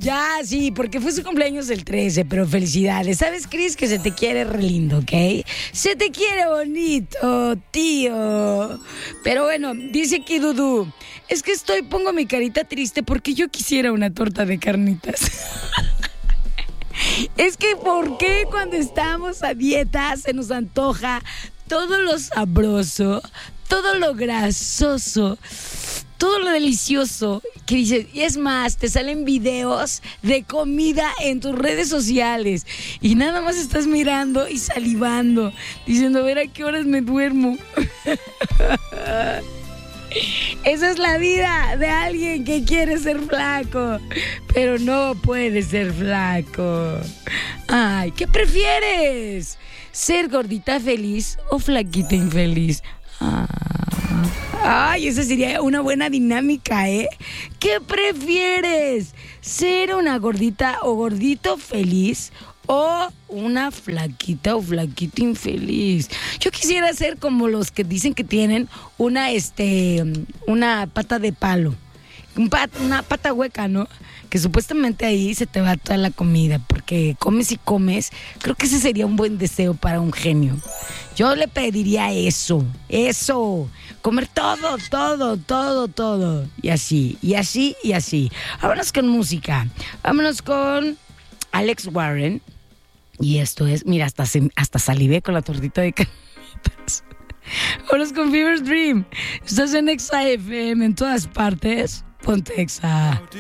Ya, sí, porque fue su cumpleaños el 13, pero felicidades. ¿Sabes, Cris? Que se te quiere re lindo, ¿ok? Se te quiere bonito, tío. Pero bueno, dice aquí Dudu, es que pongo mi carita triste porque yo quisiera una torta de carnitas. Es que, ¿por qué cuando estamos a dieta se nos antoja todo lo sabroso, todo lo grasoso, todo lo delicioso? Que dices, y es más, te salen videos de comida en tus redes sociales y nada más estás mirando y salivando, diciendo, a ver a qué horas me duermo. Esa es la vida de alguien que quiere ser flaco, pero no puede ser flaco. Ay, ¿qué prefieres? ¿Ser gordita feliz o flaquita infeliz? Ay, esa sería una buena dinámica, ¿eh? ¿Qué prefieres? ¿Ser una gordita o gordito feliz o una flaquita o flaquito infeliz? Yo quisiera ser como los que dicen que tienen una pata de palo, una pata hueca, ¿no? Que supuestamente ahí se te va toda la comida, porque comes y comes. Creo que ese sería un buen deseo para un genio. Yo le pediría eso, comer todo, y así. Vámonos con música, vámonos con Alex Warren. Y esto es, mira, hasta salivé con la tortita de carnitas. Vámonos con Fever Dream. Estás en Exa FM en todas partes. Ponte Exa.